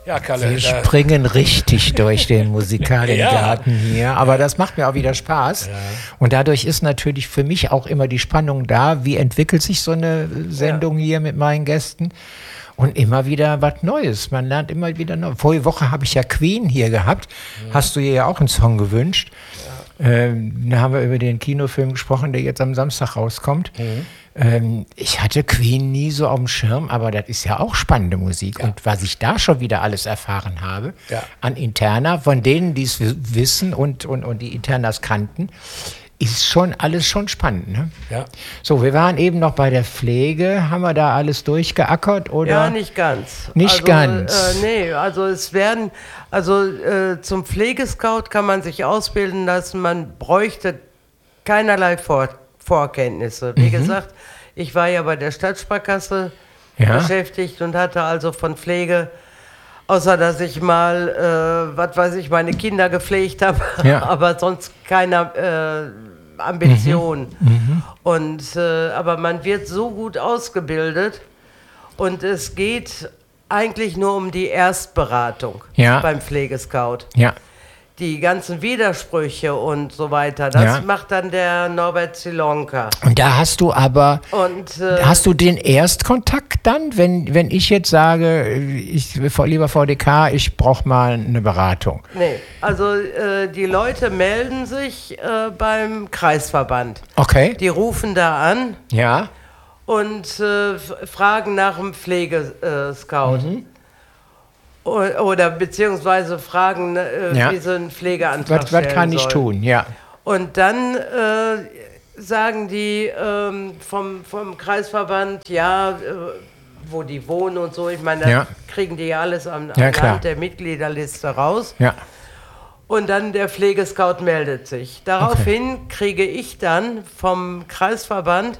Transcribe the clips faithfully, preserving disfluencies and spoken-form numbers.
Ja, Kalle. Wir springen richtig durch den musikalischen Ja. Garten hier, aber das macht mir auch wieder Spaß. Ja. Und dadurch ist natürlich für mich auch immer die Spannung da, wie entwickelt sich so eine Sendung hier mit meinen Gästen. Und immer wieder was Neues. Man lernt immer wieder neu. Vorige Woche habe ich ja Queen hier gehabt. Mhm. Hast du ihr ja auch einen Song gewünscht. Ja. Ähm, da haben wir über den Kinofilm gesprochen, der jetzt am Samstag rauskommt. Mhm. Ähm, ich hatte Queen nie so auf dem Schirm, aber das ist ja auch spannende Musik. Ja. Und was ich da schon wieder alles erfahren habe, ja. an Interna, von denen, die es wissen und, und, und die Internas kannten, ist schon alles schon spannend, ne? Ja. So, wir waren eben noch bei der Pflege. Haben wir da alles durchgeackert, oder? Ja, nicht ganz. Nicht also, ganz. Äh, nee, also es werden, also äh, zum Pflegescout kann man sich ausbilden lassen. Man bräuchte keinerlei Vor Vorkenntnisse. Wie mhm. gesagt, ich war ja bei der Stadtsparkasse ja. beschäftigt und hatte also von Pflege, außer dass ich mal, äh, was weiß ich, meine Kinder gepflegt habe, ja. aber sonst keine äh, Ambition. Mhm. Mhm. Und, äh, aber man wird so gut ausgebildet und es geht eigentlich nur um die Erstberatung ja. beim Pflegescout. Ja. Die ganzen Widersprüche und so weiter, das ja. macht dann der Norbert Zilonka. Und da hast du aber, und, äh, hast du den Erstkontakt dann, wenn, wenn ich jetzt sage, ich, lieber V D K, ich brauche mal eine Beratung? Nee, also äh, die Leute melden sich äh, beim Kreisverband. Okay. Die rufen da an ja. und äh, fragen nach dem Pflegescout. Mhm. Oder beziehungsweise fragen, äh, ja. wie sie einen Pflegeantrag was, was kann ich sollen. tun, ja. Und dann äh, sagen die ähm, vom, vom Kreisverband, ja, äh, wo die wohnen und so, ich meine, ja. da kriegen die ja alles am, ja, anhand der Mitgliederliste raus. Ja. Und dann der Pflegescout meldet sich. Daraufhin okay. kriege ich dann vom Kreisverband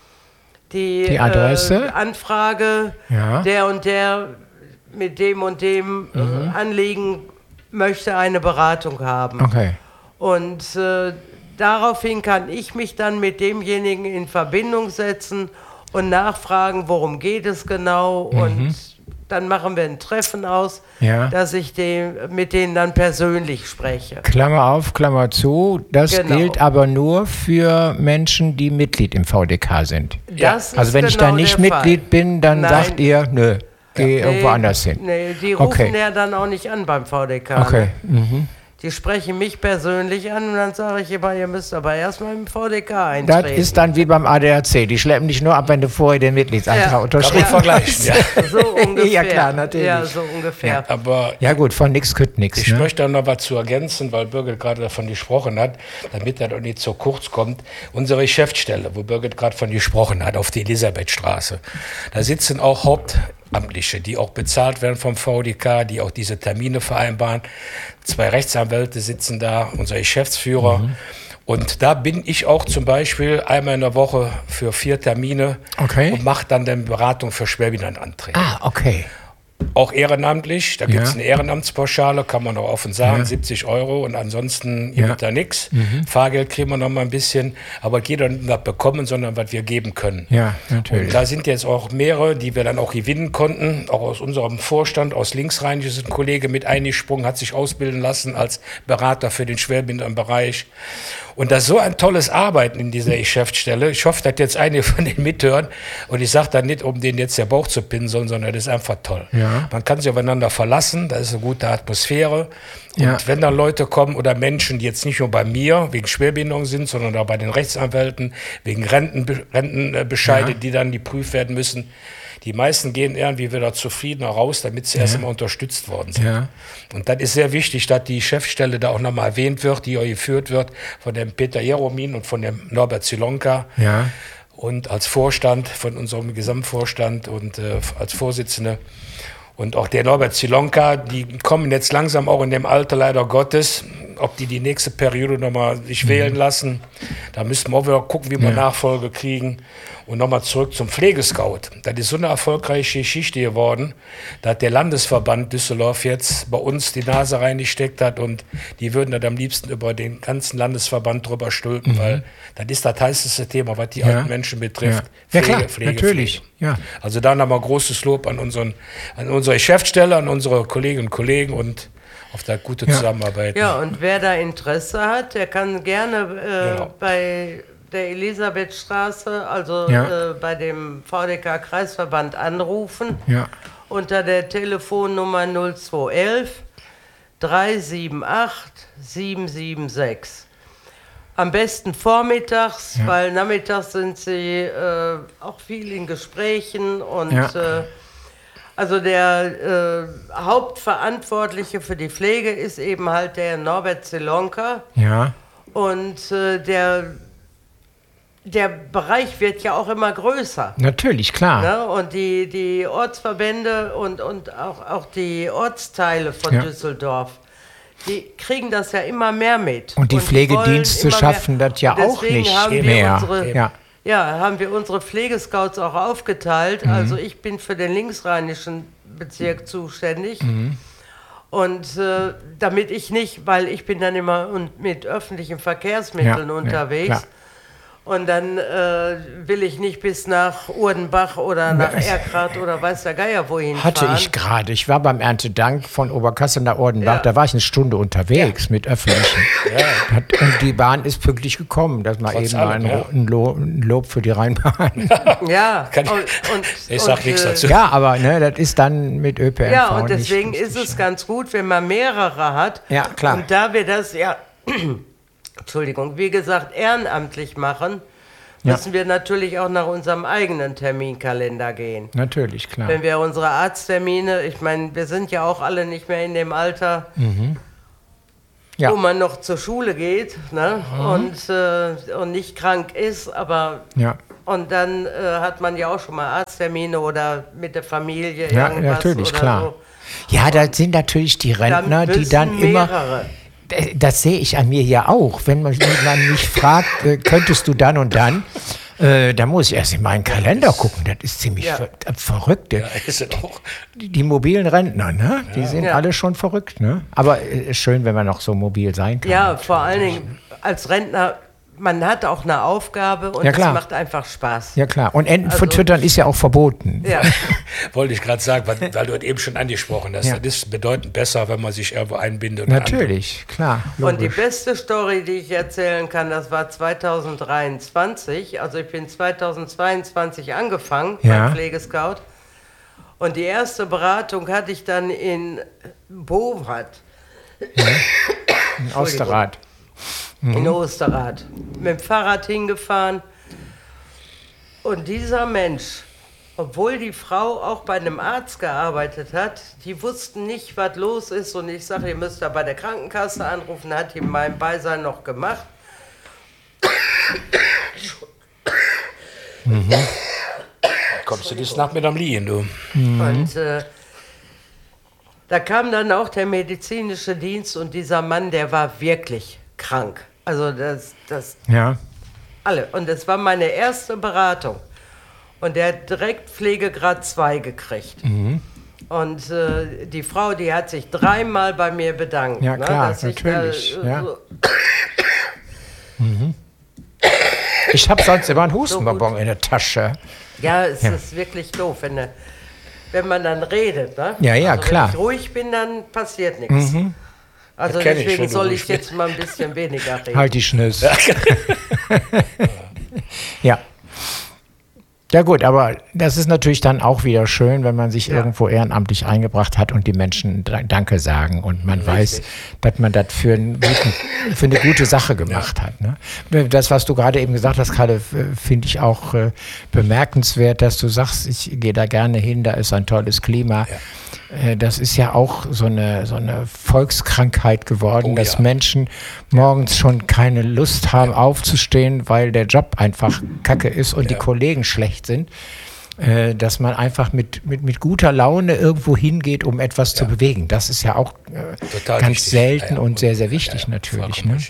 die, die Adresse, äh, Anfrage, ja. der und der mit dem und dem mhm. äh, Anliegen möchte eine Beratung haben. Okay. Und äh, daraufhin kann ich mich dann mit demjenigen in Verbindung setzen und nachfragen, worum geht es genau. Mhm. Und dann machen wir ein Treffen aus, ja. dass ich den, mit denen dann persönlich spreche. Klammer auf, Klammer zu. Das genau. gilt aber nur für Menschen, die Mitglied im V D K sind. Das also wenn genau ich da nicht Mitglied Fall. bin, dann Nein. sagt ihr, nö. Geh nee, irgendwo anders hin. Nee, die rufen okay. ja dann auch nicht an beim V D K. Okay. Ne? Mhm. Die sprechen mich persönlich an und dann sage ich immer, ihr müsst aber erstmal im V D K eintreten. Das ist dann wie beim A D A C. Die schleppen dich nur ab, wenn du vorher den Mitgliedsantrag ja. unterschrieben hast. Vergleichen, ja. So ungefähr. Ja, klar, natürlich. Ja, so ungefähr. Ja, aber ja gut, von nichts kütt nichts. Ich ne? möchte da noch was zu ergänzen, weil Birgit gerade davon gesprochen hat, damit das auch nicht so kurz kommt. Unsere Geschäftsstelle, wo Birgit gerade von gesprochen hat, auf die Elisabethstraße, da sitzen auch Hauptamtliche, die auch bezahlt werden vom V D K, die auch diese Termine vereinbaren. Zwei Rechtsanwälte sitzen da, unser Geschäftsführer. Mhm. Und da bin ich auch zum Beispiel einmal in der Woche für vier Termine okay. und mache dann eine Beratung für Schwerbehindertenanträge. Ah, okay. Auch ehrenamtlich, da gibt es ja. eine Ehrenamtspauschale, kann man auch offen sagen, ja. siebzig Euro und ansonsten ja. gibt da nichts. Mhm. Fahrgeld kriegen wir noch mal ein bisschen, aber jeder nicht was bekommen, sondern was wir geben können. Ja, natürlich. Und da sind jetzt auch mehrere, die wir dann auch gewinnen konnten, auch aus unserem Vorstand, aus Linksrheinisch ist ein Kollege mit eingesprungen, hat sich ausbilden lassen als Berater für den Schwerbehindertenbereich. Und das ist so ein tolles Arbeiten in dieser Geschäftsstelle. Ich hoffe, dass jetzt einige von denen mithören. Und ich sage da nicht, um denen jetzt der Bauch zu pinseln, sondern das ist einfach toll. Ja. Man kann sich aufeinander verlassen, da ist eine gute Atmosphäre. Und ja. wenn dann Leute kommen oder Menschen, die jetzt nicht nur bei mir wegen Schwerbehinderung sind, sondern auch bei den Rechtsanwälten, wegen Renten, Rentenbescheide, ja. die dann geprüft werden müssen, die meisten gehen irgendwie wieder zufriedener raus, damit sie ja. erst einmal unterstützt worden sind. Ja. Und das ist sehr wichtig, dass die Chefstelle da auch nochmal erwähnt wird, die auch geführt wird von dem Peter Jeromin und von dem Norbert Zilonka. Ja. Und als Vorstand von unserem Gesamtvorstand und äh, als Vorsitzende. Und auch der Norbert Zilonka, die kommen jetzt langsam auch in dem Alter leider Gottes, ob die die nächste Periode nochmal sich mhm. wählen lassen. Da müssen wir auch wieder gucken, wie wir ja. Nachfolge kriegen. Und nochmal zurück zum Pflegescout. Das ist so eine erfolgreiche Geschichte geworden, dass der Landesverband Düsseldorf jetzt bei uns die Nase reingesteckt hat und die würden das am liebsten über den ganzen Landesverband drüber stülpen, mhm. weil das ist das heißeste Thema, was die ja. alten Menschen betrifft. Ja, Pflege, ja klar, Pflege, natürlich. Pflege. Ja. Also da nochmal großes Lob an, unseren, an unsere Geschäftsstelle, an unsere Kolleginnen und Kollegen und auf der gute ja. Zusammenarbeit. Ja, und wer da Interesse hat, der kann gerne äh, genau. bei der Elisabethstraße, also ja. äh, bei dem V D K-Kreisverband anrufen, ja. unter der Telefonnummer null zwei eins eins drei sieben acht sieben sieben sechs. Am besten vormittags, ja. weil nachmittags sind sie äh, auch viel in Gesprächen und ja. äh, also der äh, Hauptverantwortliche für die Pflege ist eben halt der Norbert Zelonka. Ja. Und äh, der Der Bereich wird ja auch immer größer. Natürlich, klar. Ne? Und die, die Ortsverbände und, und auch, auch die Ortsteile von ja. Düsseldorf, die kriegen das ja immer mehr mit. Und die und Pflegedienste die schaffen das ja auch nicht mehr. Unsere, ja. ja, haben wir unsere Pflegescouts auch aufgeteilt. Mhm. Also ich bin für den linksrheinischen Bezirk zuständig. Mhm. Und äh, damit ich nicht, weil ich bin dann immer mit öffentlichen Verkehrsmitteln ja, unterwegs. Ja, und dann äh, will ich nicht bis nach Urdenbach oder nach Erkrath oder weiß der Geier wohin Hatte fahren. ich gerade. Ich war beim Erntedank von Oberkassel nach Urdenbach. Ja. Da war ich eine Stunde unterwegs ja. mit Öffentlichen. Ja. Und die Bahn ist pünktlich gekommen. Das mal Trotz eben mal ein, ja. ein, Lob, ein Lob für die Rheinbahn. Ja. Kann ich und, und, ich sag und, nichts dazu. Ja, aber ne, das ist dann mit Ö P N V. Ja, und deswegen ist es ganz gut, wenn man mehrere hat. Ja, klar. Und da wir das ja... Entschuldigung, wie gesagt, ehrenamtlich machen, müssen ja. wir natürlich auch nach unserem eigenen Terminkalender gehen. Natürlich, klar. Wenn wir unsere Arzttermine, ich meine, wir sind ja auch alle nicht mehr in dem Alter, mhm. ja. wo man noch zur Schule geht, ne? mhm. und, äh, und nicht krank ist, aber ja. und dann äh, hat man ja auch schon mal Arzttermine oder mit der Familie ja, irgendwas natürlich, oder klar. so. Ja, da sind natürlich die Rentner, dann die dann mehrere. immer... Das sehe ich an mir ja auch. Wenn man, man mich fragt, äh, könntest du dann und dann, äh, da muss ich erst in meinen Kalender gucken. Das ist ziemlich ja. ver verrückt. Ja, ist es auch. Die, die mobilen Rentner, ne? Die ja. sind ja. alle schon verrückt, ne? Aber äh, schön, wenn man noch so mobil sein kann. Ja, vor allen Dingen als Rentner, man hat auch eine Aufgabe und ja, es macht einfach Spaß. Ja klar, und Enten also, verfüttern ist ja auch verboten. Ja. Wollte ich gerade sagen, weil, weil du das eben schon angesprochen hast. Ja. Das ist bedeutend besser, wenn man sich irgendwo einbindet. Natürlich, andere. klar. Logisch. Und die beste Story, die ich erzählen kann, das war zweitausenddreiundzwanzig. Also ich bin zweitausendzweiundzwanzig angefangen ja. beim Pflegescout. Und die erste Beratung hatte ich dann in Bowrat. Ja. In Osterrad. In Osterrad. Mit dem Fahrrad hingefahren. Und dieser Mensch, obwohl die Frau auch bei einem Arzt gearbeitet hat, die wussten nicht, was los ist. Und ich sage, ihr müsst da bei der Krankenkasse anrufen, hat die in meinem Beisein noch gemacht. Mhm. Kommst du dies nach mit am Liegen, du? Mhm. Und äh, da kam dann auch der medizinische Dienst und dieser Mann, der war wirklich krank. Also das, das ja. alle. Und das war meine erste Beratung. Und der hat direkt Pflegegrad zwei gekriegt. Mhm. Und äh, die Frau, die hat sich dreimal bei mir bedankt. Ja, ne, klar, dass natürlich. Ich, da, ja. so mhm. Ich habe sonst immer einen Hustenbonbon so in der Tasche. Ja, es ja. ist wirklich doof, wenn, ne, wenn man dann redet. Ne? Ja, ja, also, klar. Wenn ich ruhig bin, dann passiert nichts. Mhm. Also deswegen ich, soll ich jetzt mal ein bisschen weniger reden. Halt die Schnüsse. Ja. Ja gut, aber das ist natürlich dann auch wieder schön, wenn man sich ja. irgendwo ehrenamtlich eingebracht hat und die Menschen Danke sagen und man Richtig. weiß, dass man das für, einen guten, für eine gute Sache gemacht ja. hat. Ne? Das, was du gerade eben gesagt hast, gerade finde ich auch äh, bemerkenswert, dass du sagst, ich gehe da gerne hin, da ist ein tolles Klima. Ja. Das ist ja auch so eine, so eine Volkskrankheit geworden, oh, dass ja. Menschen morgens schon keine Lust haben, ja. aufzustehen, weil der Job einfach kacke ist und ja. die Kollegen schlecht sind. äh, dass man einfach mit, mit, mit guter Laune irgendwo hingeht, um etwas ja. zu bewegen. Das ist ja auch äh, ganz wichtig. selten ja, ja. und sehr, sehr wichtig ja, ja. natürlich. Ne?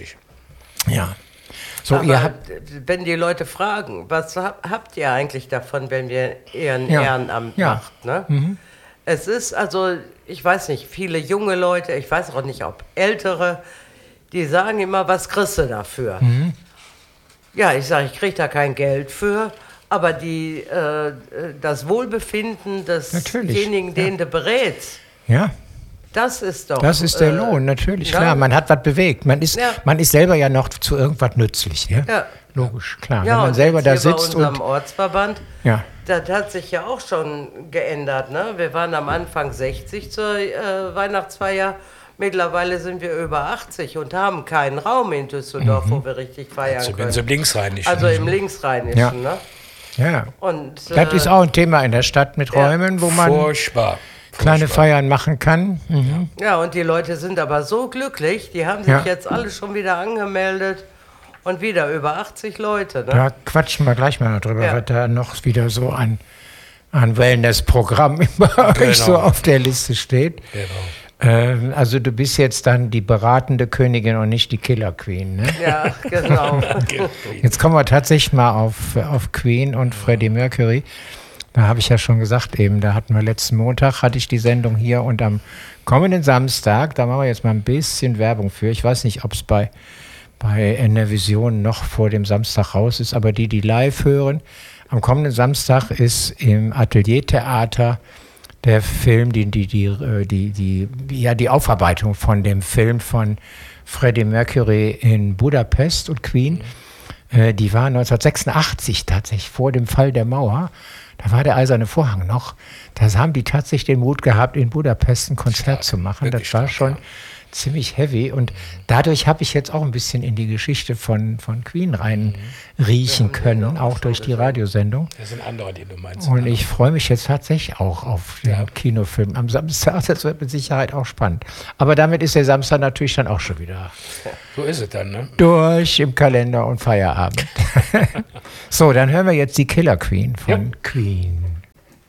Ja. So, Aber ihr habt, wenn die Leute fragen, was habt ihr eigentlich davon, wenn wir eher ein ja. Ehrenamt ja. macht? Ne? Mhm. Es ist also, ich weiß nicht, viele junge Leute, ich weiß auch nicht, ob ältere, die sagen immer, was kriegst du dafür? Mhm. Ja, ich sage, ich kriege da kein Geld für, aber die, äh, das Wohlbefinden desjenigen, den ja. du berätst, ja. das ist doch... Das ist der äh, Lohn, natürlich, ja. klar. Man hat was bewegt. Man ist, ja. man ist selber ja noch zu irgendwas nützlich. Ne? Ja. Logisch, klar. Ja, wenn man selber da sitzt bei unserem und... Ortsverband, ja. das hat sich ja auch schon geändert. Ne? Wir waren am Anfang sechzig zur äh, Weihnachtsfeier. Mittlerweile sind wir über achtzig und haben keinen Raum in Düsseldorf, mhm. wo wir richtig feiern also können. Also im Linksrheinischen. Also im Linksrheinischen, ja. ne? Ja. Und, das äh, ist auch ein Thema in der Stadt mit ja. Räumen, wo man Furchtbar. kleine Furchtbar. Feiern machen kann. Mhm. Ja, und die Leute sind aber so glücklich, die haben sich ja. jetzt alle schon wieder angemeldet und wieder über achtzig Leute. Ne? Da quatschen wir gleich mal noch drüber, ja. was da noch wieder so an, an Wellness-Programm bei genau. euch so auf der Liste steht. Genau. Ähm, also du bist jetzt dann die beratende Königin und nicht die Killer Queen, ne? Ja, genau. Jetzt kommen wir tatsächlich mal auf, auf Queen und Freddie Mercury. Da habe ich ja schon gesagt eben, da hatten wir letzten Montag, hatte ich die Sendung hier und am kommenden Samstag, da machen wir jetzt mal ein bisschen Werbung für. Ich weiß nicht, ob es bei, bei N R Vision noch vor dem Samstag raus ist, aber die, die live hören, am kommenden Samstag ist im Ateliertheater der Film, die, die, die, die, die, ja, die Aufarbeitung von dem Film von Freddie Mercury in Budapest und Queen, mhm. äh, die war neunzehnhundertsechsundachtzig tatsächlich, vor dem Fall der Mauer. Da war der Eiserne Vorhang noch. Da haben die tatsächlich den Mut gehabt, in Budapest ein Konzert stark, zu machen. Das war stark, schon ja. ziemlich heavy. Und dadurch habe ich jetzt auch ein bisschen in die Geschichte von, von Queen rein mhm. riechen ja, können, auch durch die Radiosendung. Das sind andere, die du meinst. Und ich freue mich jetzt tatsächlich auch auf den ja. Kinofilm am Samstag. Das wird mit Sicherheit auch spannend. Aber damit ist der Samstag natürlich dann auch schon wieder so ist es dann, ne? durch im Kalender und Feierabend. So, dann hören wir jetzt die Killer Queen von ja. Queen.